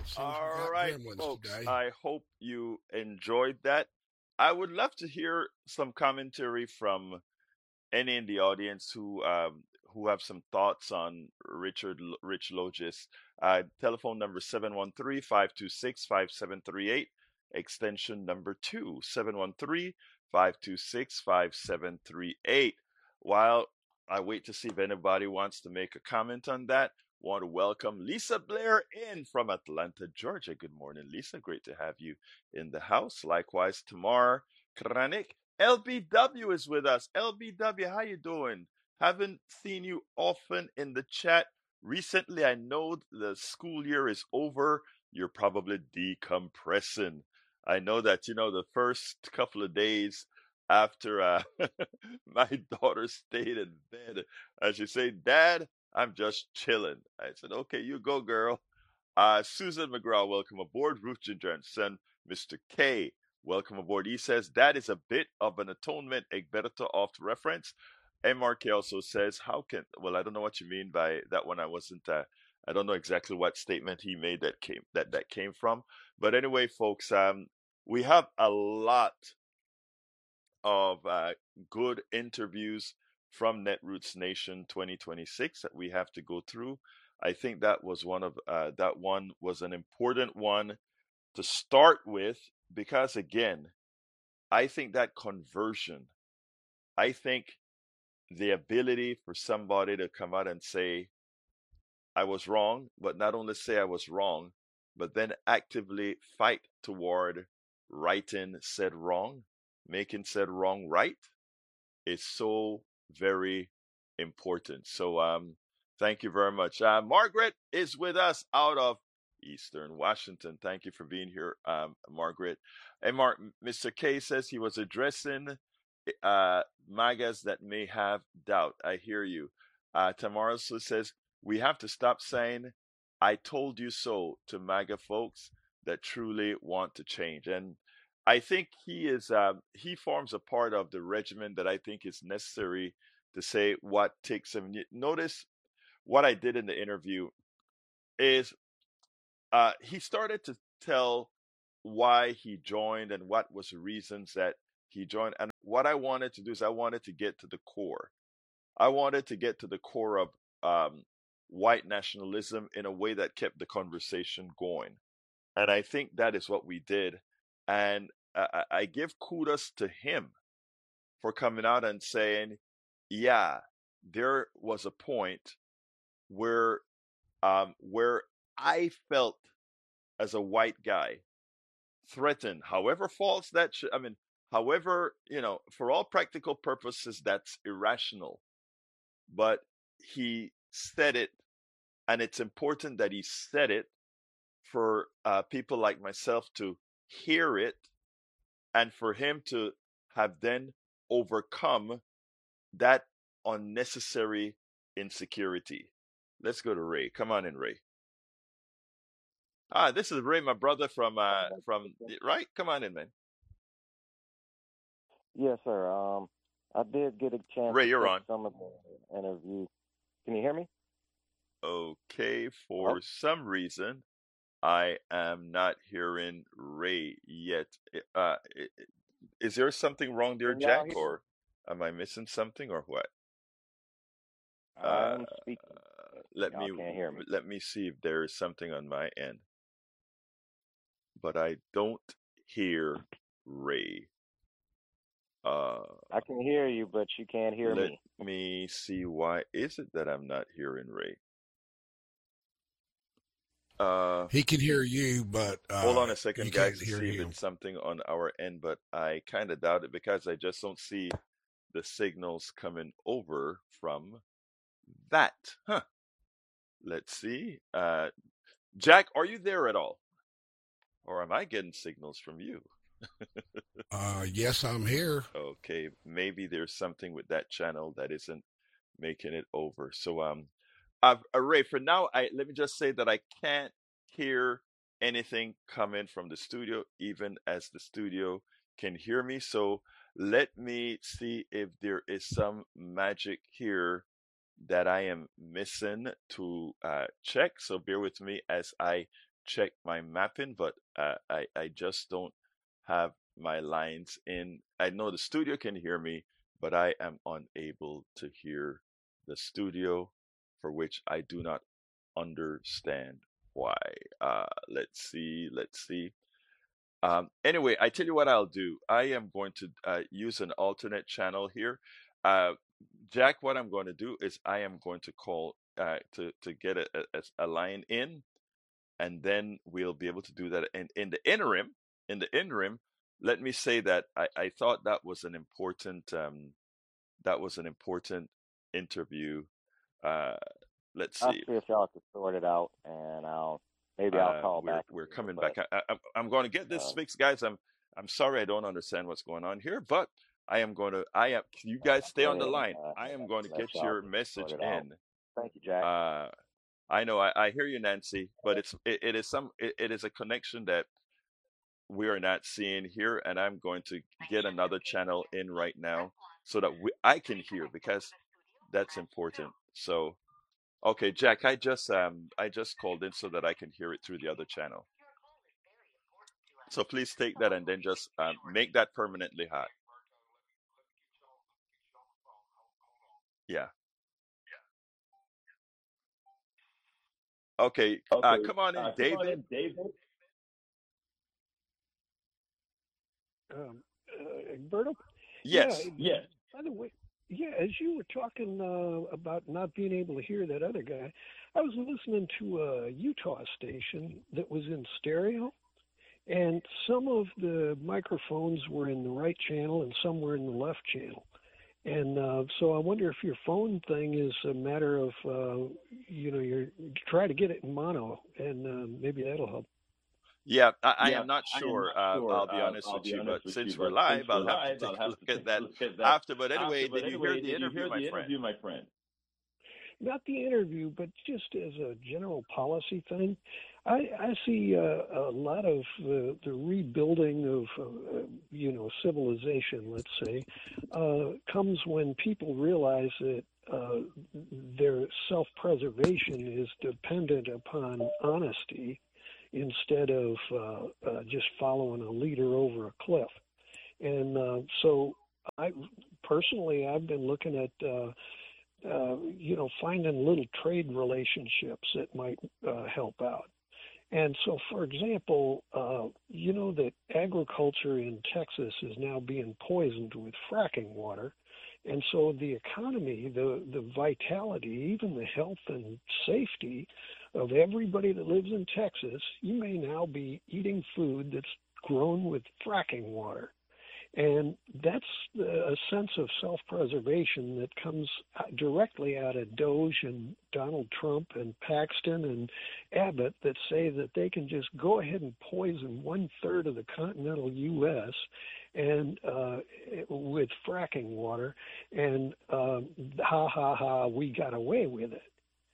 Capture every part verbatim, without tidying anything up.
Seems we All got right, gremlins folks. today. I hope you enjoyed that. I would love to hear some commentary from any in the audience who um, who have some thoughts on Richard L- Rich Logis. Uh, telephone number seven one three, five two six, five seven three eight, extension number two, seven one three, five two six, five seven three eight. While I wait to see if anybody wants to make a comment on that, want to welcome Lisa Blair in from Atlanta, Georgia. Good morning, Lisa. Great to have you in the house. Likewise, Tamar Kranik. L B W is with us. L B W, how you doing? Haven't seen you often in the chat recently. I know the school year is over. You're probably decompressing. I know that, you know, the first couple of days after uh, my daughter stayed in bed, as she said, Dad, I'm just chilling. I said, okay, you go, girl. Uh, Susan McGraw, welcome aboard. Ruth Ginger and son, Mister K, welcome aboard. He says that is a bit of an atonement, a better off reference. M R K also says, how can, well, I don't know what you mean by that one. I wasn't, uh, I don't know exactly what statement he made that came, that, that came from. But anyway, folks, um, we have a lot of uh, good interviews from Netroots Nation twenty twenty-six that we have to go through. I think that was one of uh, that one was an important one to start with because again, I think that conversion, I think the ability for somebody to come out and say I was wrong, but not only say I was wrong, but then actively fight toward righting said wrong, making said wrong right is so very important. So um, thank you very much. Uh, Margaret is with us out of Eastern Washington. Thank you for being here, um, Margaret. And Mark, Mister K says he was addressing uh, MAGAs that may have doubt. I hear you. Uh, Tamara also says we have to stop saying "I told you so" to MAGA folks that truly want to change. And I think he is uh, he forms a part of the regimen that I think is necessary to say what takes him. Notice what I did in the interview is uh, he started to tell why he joined and what was the reasons that he joined. And what I wanted to do is I wanted to get to the core. I wanted to get to the core of um, white nationalism in a way that kept the conversation going. And I think that is what we did. And I, I give kudos to him for coming out and saying, yeah, there was a point where um, where I felt as a white guy threatened, however false that should, I mean, however, you know, for all practical purposes, that's irrational. But he said it, and it's important that he said it for uh, people like myself to hear it and for him to have then overcome that unnecessary insecurity. Let's go to Ray. Come on in, Ray. Ah, this is Ray, my brother from uh from right. Come on in, man. Yes, sir. Um, I did get a chance Ray, to you're catch on. some of the interview. Can you hear me? Okay, Hello? for some reason I am not hearing Ray yet. Uh, is there something wrong there, Can y'all Jack, hear me? or am I missing something, or what? Uh, I'm speaking. let Y'all me can't hear me. let me see if there is something on my end, but I don't hear Ray. Uh, I can hear you, but you can't hear let me. me see why is it that I'm not hearing Ray. Uh, He can hear you, but hold uh, on a you second, guys, can't to hear see if him. it's something on our end, but I kind of doubt it because I just don't see the signals coming over from that. Huh. Let's see. Uh, Jack, are you there at all? Or am I getting signals from you? Uh, yes, I'm here. Okay, maybe there's something with that channel that isn't making it over. So, um, uh, uh, Ray, for now, I let me just say that I can't hear anything coming from the studio, even as the studio can hear me. So let me see if there is some magic here that I am missing to uh, check. So bear with me as I check my mapping, but uh, I I just don't have my lines in. I know the studio can hear me, but I am unable to hear the studio, for which I do not understand why. Uh, let's see, let's see. Um, anyway, I tell you what I'll do. I am going to uh, use an alternate channel here. Uh, Jack, what I'm going to do is I am going to call uh, to to get a, a, a line in, and then we'll be able to do that. And in the interim, in the interim, let me say that I, I thought that was an important um, that was an important interview. Uh, let's I'll see. see if y'all can sort it out, and I'll maybe I'll Uh, call we're back. we're But coming back. I, I, I'm going to get this uh, fixed, guys. I'm I'm sorry I don't understand what's going on here, but I am going to. I am. You guys stay on the yeah, line. uh, I am going to let get y'all your get it message sorted out. in. Thank you, Jack. Uh, I know. I, I hear you, Nancy, but it's it, it is some. It, it is a connection that we are not seeing here, and I'm going to get another channel in right now so that we, I can hear, because that's important. So, okay, Jack, I just um I just called in so that I can hear it through the other channel. So please take that and then just um, make that permanently hot. Yeah. Okay. Uh, Okay, come on uh, in, come on David. in, David. Um, uh, Egberto? Yeah, Yes. Yes. by the way, yeah, as you were talking uh, about not being able to hear that other guy, I was listening to a Utah station that was in stereo, and some of the microphones were in the right channel and some were in the left channel. And uh, so I wonder if your phone thing is a matter of, uh, you know, you're try to get it in mono, and uh, maybe that'll help. Yeah, I, I Yeah, am not I am sure. not Uh, sure. I'll be Uh, honest I'll with be you, honest but with you, since we're but since live, we're I'll have to live, take I'll a have look to at take a that look at that after. But anyway, after. But did you hear anyway, the did you interview, hear my the friend? interview, my friend? Not the interview, but just as a general policy thing, I, I see uh, a lot of the, the rebuilding of, uh, you know, civilization, let's say, uh, comes when people realize that uh, their self-preservation is dependent upon honesty instead of uh, uh, just following a leader over a cliff. And uh, so I personally, I've been looking at uh, uh, you know, finding little trade relationships that might uh, help out. And so, for example, uh, you know that agriculture in Texas is now being poisoned with fracking water. And so the economy, the, the vitality, even the health and safety of everybody that lives in Texas, you may now be eating food that's grown with fracking water. And that's a sense of self-preservation that comes directly out of Doge and Donald Trump and Paxton and Abbott that say that they can just go ahead and poison one-third of the continental U S and uh, with fracking water, and um, ha, ha, ha, we got away with it.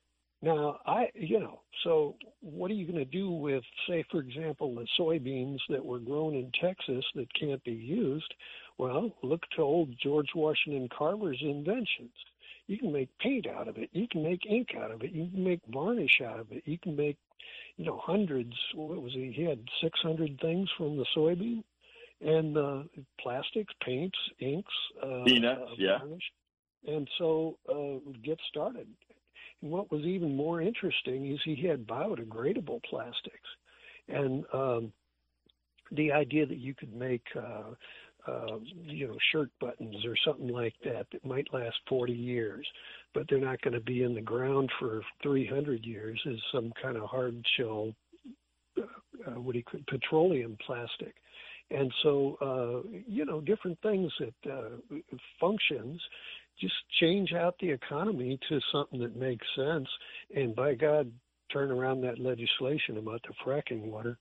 Now, I, you know, so what are you going to do with, say, for example, the soybeans that were grown in Texas that can't be used? Well, look to old George Washington Carver's inventions. You can make paint out of it. You can make ink out of it. You can make varnish out of it. You can make, you know, hundreds. What was he? He had six hundred things from the soybean, and uh, plastics, paints, inks, uh, Peanuts, uh, yeah. varnish. And so uh, get started. And what was even more interesting is he had biodegradable plastics. And um, the idea that you could make, uh, uh, you know, shirt buttons or something like that that might last forty years, but they're not going to be in the ground for three hundred years is some kind of hard shell, uh, what do you call petroleum plastic. And so, uh, you know, different things that uh, functions just change out the economy to something that makes sense. And by God, turn around that legislation about the fracking water.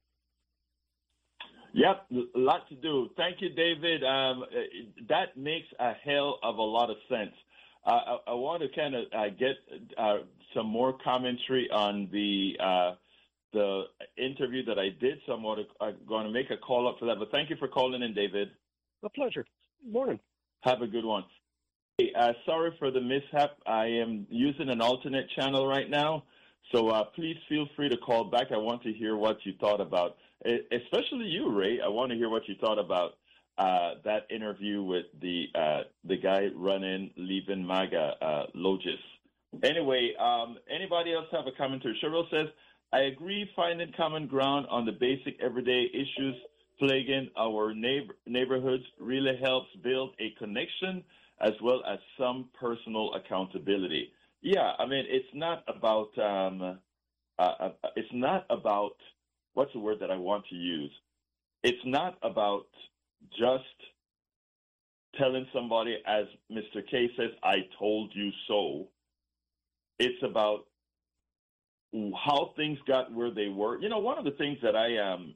Yep, a lot to do. Thank you, David. Um, that makes a hell of a lot of sense. Uh, I, I want to kind of uh, get uh, some more commentary on the uh, the interview that I did. So I'm going to make a call up for that. But thank you for calling in, David. A pleasure. Morning. Have a good one. Hey, uh, sorry for the mishap. I am using an alternate channel right now. So uh, please feel free to call back. I want to hear what you thought about, especially you, Ray. I want to hear what you thought about uh, that interview with the uh, the guy running, leaving MAGA, uh, Logis. Anyway, um, anybody else have a commentary? Cheryl says, I agree finding common ground on the basic everyday issues plaguing our neighbor, neighborhoods really helps build a connection as well as some personal accountability. Yeah, I mean, it's not about, um, uh, it's not about, what's the word that I want to use? It's not about just telling somebody, as Mister K says, I told you so. It's about how things got where they were. You know, one of the things that I um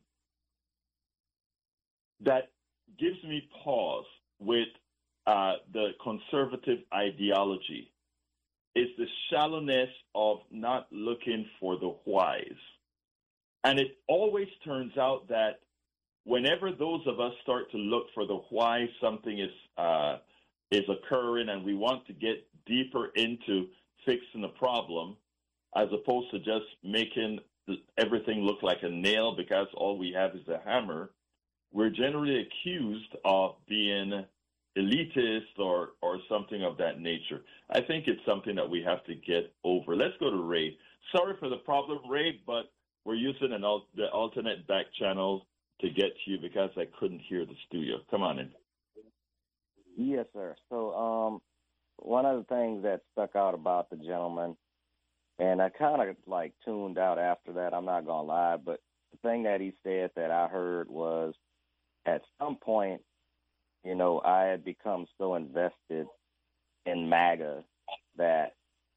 that gives me pause with uh, the conservative ideology is the shallowness of not looking for the whys. And it always turns out that whenever those of us start to look for the why something is uh, is occurring, and we want to get deeper into fixing the problem, as opposed to just making everything look like a nail because all we have is a hammer, we're generally accused of being elitist or, or something of that nature. I think it's something that we have to get over. Let's go to Ray. Sorry for the problem, Ray, but we're using an al- the alternate back channel to get to you because I couldn't hear the studio. Come on in. Yes, sir. So um, one of the things that stuck out about the gentleman, and I kind of like tuned out after that, I'm not going to lie, but the thing that he said that I heard was at some point, you know, I had become so invested in MAGA that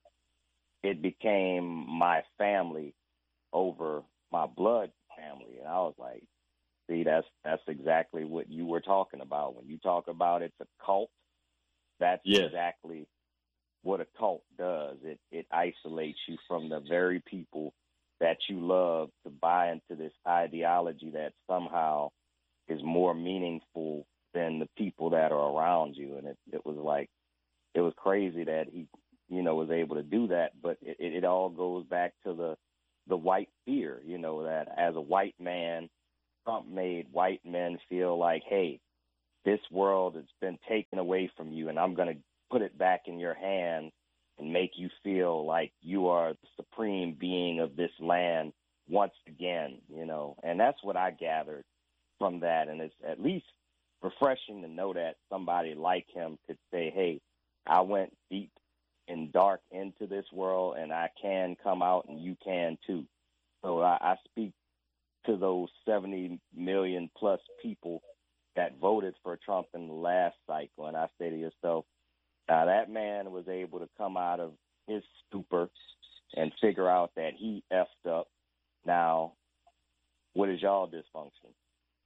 it became my family over my blood family. And I was like, see, that's that's exactly what you were talking about. When you talk about it's a cult, that's yes. exactly what a cult does. It it isolates you from the very people that you love to buy into this ideology that somehow is more meaningful than the people that are around you. And it, it was like, it was crazy that he, you know, was able to do that. But it, it all goes back to the, the white fear, you know, that as a white man, Trump made white men feel like, hey, this world has been taken away from you, and I'm going to put it back in your hands and make you feel like you are the supreme being of this land once again, you know. And that's what I gathered from that. And it's at least refreshing to know that somebody like him could say, hey, I went deep and dark into this world, and I can come out, and you can too. So I, I speak to those seventy million plus people that voted for Trump in the last cycle, and I say to yourself, now that man was able to come out of his stupor and figure out that he effed up. Now, what is y'all dysfunction?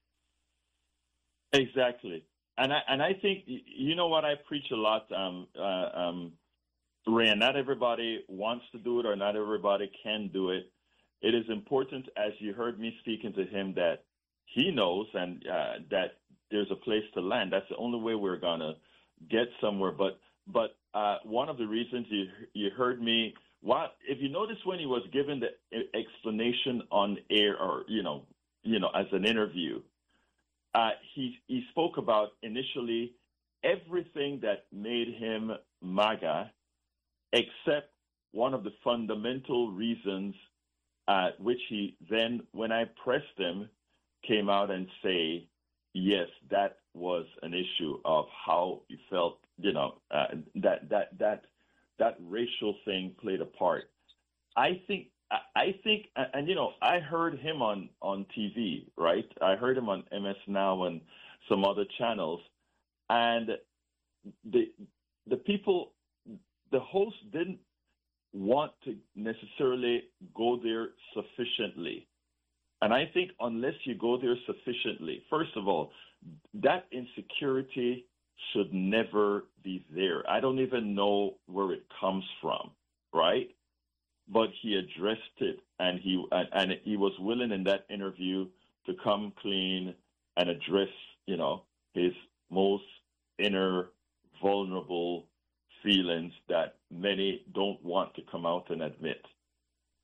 Exactly. And I and I think, you know what, I preach a lot, um, uh, um, Ray, not everybody wants to do it or not everybody can do it. It is important, as you heard me speaking to him, that he knows and uh, that there's a place to land. That's the only way we're going to get somewhere. But but uh, one of the reasons you you heard me, what if you notice when he was given the explanation on air or, you know, you know, as an interview, Uh, he he spoke about initially everything that made him MAGA, except one of the fundamental reasons, uh, which he then, when I pressed him, came out and say, yes, that was an issue of how he felt, you know, uh, that that that that racial thing played a part. I think. I think, and you know, I heard him on, on T V, right? I heard him on M S Now and some other channels, and the the people, the host didn't want to necessarily go there sufficiently. And I think unless you go there sufficiently, first of all, that insecurity should never be there. I don't even know where it comes from, right? But he addressed it, and he and, and he was willing in that interview to come clean and address, you know, his most inner vulnerable feelings that many don't want to come out and admit.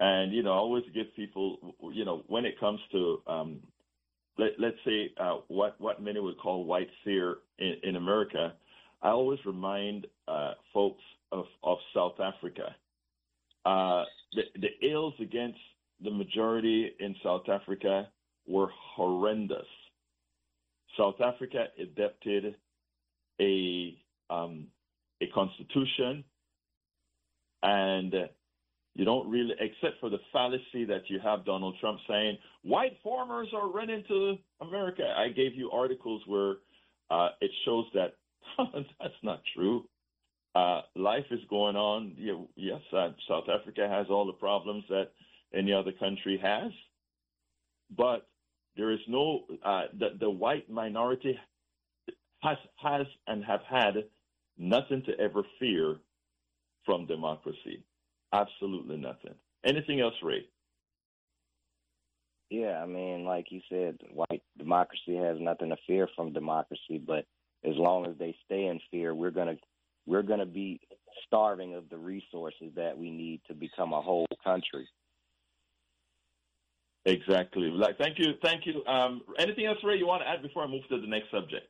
And, you know, I always give people, you know, when it comes to, um, let, let's say, uh, what, what many would call white fear in, in America, I always remind uh, folks of, of South Africa. Uh, the, the ills against the majority in South Africa were horrendous. South Africa adopted a um, a constitution, and you don't really, except for the fallacy that you have Donald Trump saying white farmers are running to America. I gave you articles where uh, it shows that that's not true. Uh, life is going on. You, yes, uh, South Africa has all the problems that any other country has, but there is no uh, the, the white minority has has and have had nothing to ever fear from democracy. Absolutely nothing. Anything else, Ray? Yeah, I mean, like you said, white democracy has nothing to fear from democracy, but as long as they stay in fear, we're gonna we're gonna be starving of the resources that we need to become a whole country. Exactly. Like, thank you, thank you. Um, anything else, Ray, you want to add before I move to the next subject?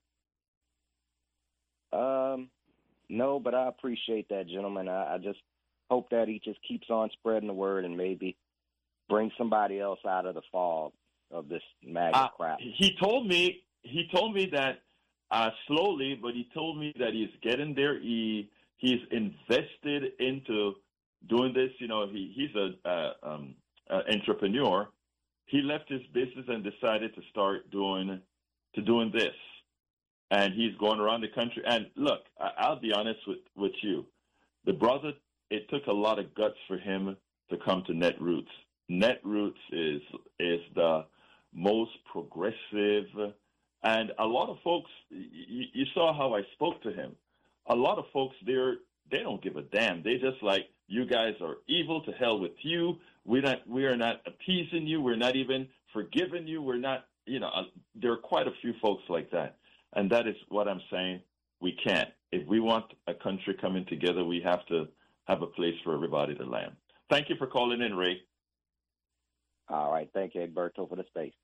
Um, no, but I appreciate that, gentlemen. I, I just hope that he just keeps on spreading the word and maybe bring somebody else out of the fog of this MAGA uh, crap. He told me he told me that uh, slowly, but he told me that he's getting there. He he's invested into doing this. You know, he he's a uh, um, uh, entrepreneur. He left his business and decided to start doing to doing this, and he's going around the country. And look, I, I'll be honest with, with you, the brother. It took a lot of guts for him to come to Netroots. Netroots is is the most progressive, and a lot of folks. You, you saw how I spoke to him. A lot of folks there, they don't give a damn. They just like, you guys are evil. To hell with you. We're not. We are not appeasing you. We're not even forgiving you. We're not. You know, uh, there are quite a few folks like that, and that is what I'm saying. We can't. If we want a country coming together, we have to have a place for everybody to land. Thank you for calling in, Ray. All right. Thank you, Egberto, for the space.